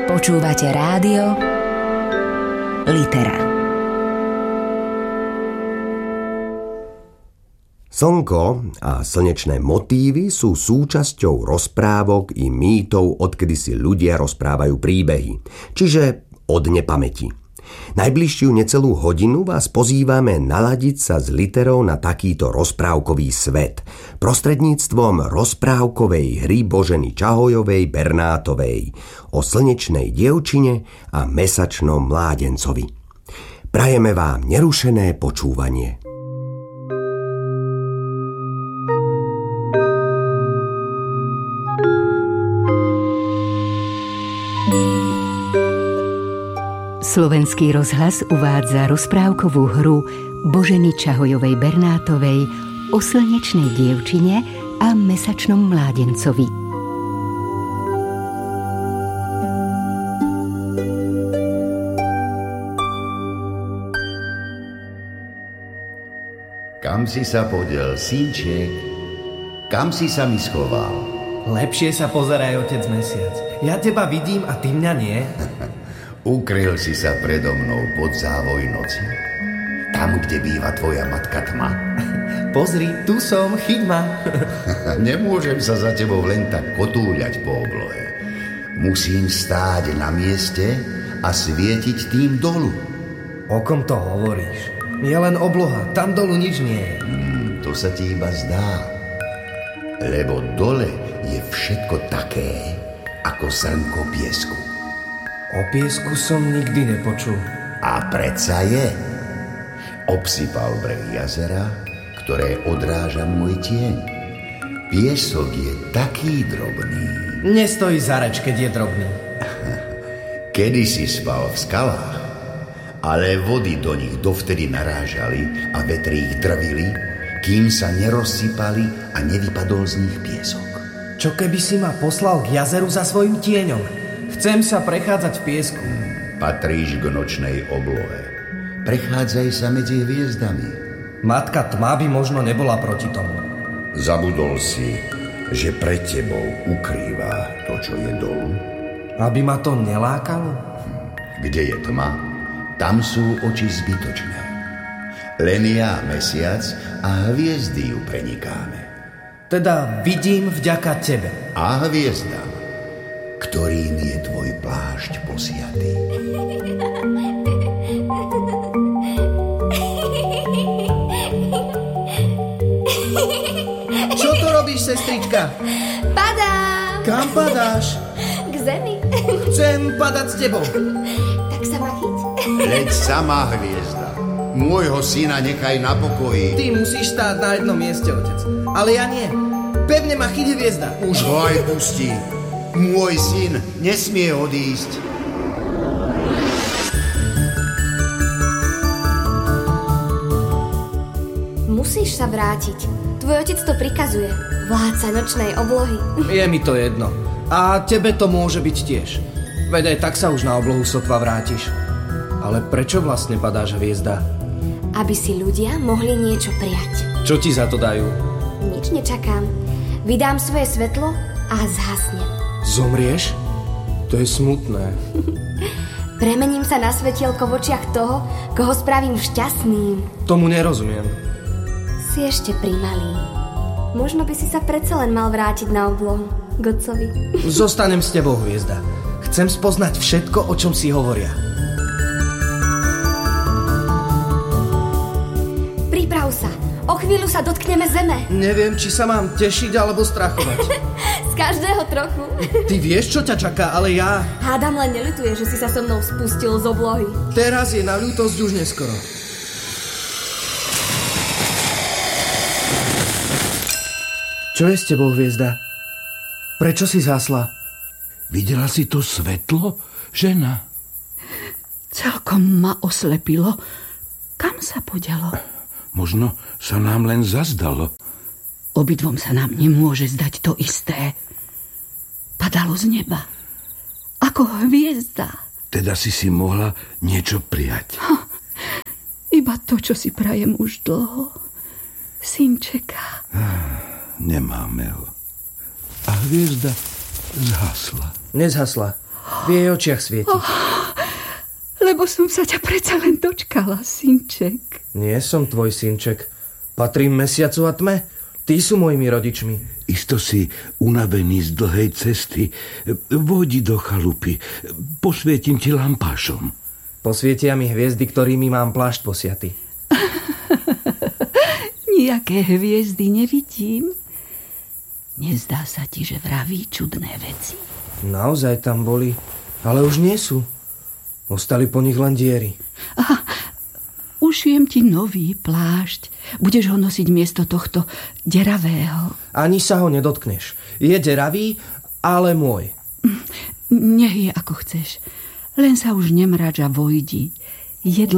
Počúvate rádio Litera. Slnko a slnečné motívy sú súčasťou rozprávok i mýtov, odkedy si ľudia rozprávajú príbehy, čiže od nepamäti. Najbližšiu necelú hodinu vás pozývame naladiť sa s literou na takýto rozprávkový svet prostredníctvom rozprávkovej hry Boženy Čahojovej Bernátovej o slnečnej dievčine a mesačnom mládencovi. Prajeme vám nerušené počúvanie. Slovenský rozhlas uvádza rozprávkovú hru Boženy Čahojovej Bernátovej o slnečnej dievčine a mesačnom mládencovi. Kam si sa podiel, synček? Kam si sa mi schoval? Lepšie sa pozeraj, otec Mesiac. Ja teba vidím a ty mňa nie. Ukryl si sa predo mnou pod závoj noci, tam, kde býva tvoja matka Tma. Pozri, tu som, chyť ma. Nemôžem sa za tebou len tak kotúľať po oblohe. Musím stáť na mieste a svietiť tým dolu. O kom to hovoríš? Je len obloha, tam dolu nič nie je. To sa ti iba zdá. Lebo dole je všetko také, ako zrnko piesku. O piesku som nikdy nepočul. A predsa je. Obsypal breh jazera, ktoré odráža môj tieň. Piesok je taký drobný. Nestojí za reč, keď je drobný. Kedy si spal v skalách, ale vody do nich dovtedy narážali a vetry ich drvili, kým sa nerozsypali a nevypadol z nich piesok. Čo keby si ma poslal k jazeru za svojim tieňom? Chcem sa prechádzať v piesku. Patríš k nočnej oblohe. Prechádzaj sa medzi hviezdami. Matka Tma by možno nebola proti tomu. Zabudol si, že pred tebou ukrýva to, čo je dolu? Aby ma to nelákalo? Kde je tma, tam sú oči zbytočné. Len ja, mesiac a hviezdy ju prenikáme. Teda vidím vďaka tebe. A hviezdam, ktorým je tvoj plášť posiatý. Čo tu robíš, sestrička? Padám. Kam padáš? K zemi. Chcem padať s tebou. Tak sa ma chyť. Leď sama, hviezda. Môjho syna nechaj na pokoji. Ty musíš stáť na jednom mieste, otec. Ale ja nie. Pevne ma chyť, hviezda. Už ho aj pustí. Môj syn nesmie odísť. Musíš sa vrátiť. Tvoj otec to prikazuje. Vládca nočnej oblohy. Je mi to jedno. A tebe to môže byť tiež. Veď aj tak sa už na oblohu sotva vrátiš. Ale prečo vlastne padáš, hviezda? Aby si ľudia mohli niečo prijať. Čo ti za to dajú? Nič nečakám. Vydám svoje svetlo a zhasnem. Zomrieš? To je smutné. Premením sa na svetielko v očiach toho, koho spravím šťastným. Tomu nerozumiem. Si ešte primalý. Možno by si sa predsa len mal vrátiť na oblohu, k otcovi. Zostanem s tebou, hviezda. Chcem spoznať všetko, o čom si hovoria. Priprav sa. O chvíľu sa dotkneme zeme. Neviem, či sa mám tešiť alebo strachovať. Z každého trochu. Ty vieš, čo ťa čaká, ale ja... Hádam, len neľutuje, že si sa so mnou spustil z oblohy. Teraz je na ľútosť už neskoro. Čo je s tebou, hviezda? Prečo si zhasla? Videla si to svetlo, žena? Celkom ma oslepilo. Kam sa poďalo? Možno sa nám len zazdalo. Obidvom sa nám nemôže zdať to isté. Padalo z neba. Ako hviezda. Teda si mohla niečo prijať. Iba to, čo si prajem už dlho. Synčeka. Nemáme ho. A hviezda zhasla. Nezhasla. V jej očiach svieti. Lebo som sa ťa predsa len dočkala, synček. Nie som tvoj synček. Patrím mesiacu a tme. Tí sú mojimi rodičmi. Isto si unavený z dlhej cesty. Vodi do chalupy. Posvietim ti lampášom. Posvietia mi hviezdy, ktorými mám plášť posiaty. Nijaké hviezdy nevidím. Nezdá sa ti, že vraví čudné veci? Naozaj tam boli, ale už nie sú. Ostali po nich len diery. Aha, ušijem ti nový plášť. Budeš ho nosiť miesto tohto deravého. Ani sa ho nedotkneš. Je deravý, ale môj. Nech je ako chceš. Len sa už nemrač a vojdi. Jedlo